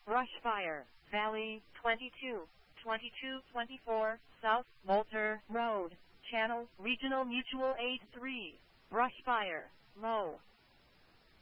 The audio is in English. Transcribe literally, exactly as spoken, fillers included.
Brushfire Valley, twenty-two, twenty-two twenty-four, South Moulter Road, Channel Regional Mutual Aid three, Brushfire, low.